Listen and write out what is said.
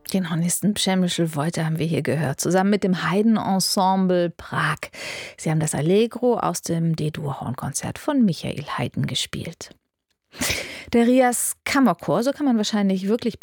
Den Hornisten Przemysl Wojta haben wir hier gehört, zusammen mit dem Haydn-Ensemble Prag. Sie haben das Allegro aus dem D-Dur-Hornkonzert von Michael Haydn gespielt. Der Rias Kammerchor, so kann man wahrscheinlich wirklich